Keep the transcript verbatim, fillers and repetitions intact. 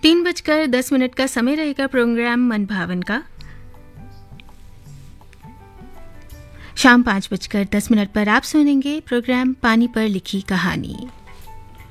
तीन बजकर दस मिनट का समय रहेगा प्रोग्राम मन भावन का। शाम पाँच बजकर दस मिनट पर आप सुनेंगे प्रोग्राम पानी पर लिखी कहानी।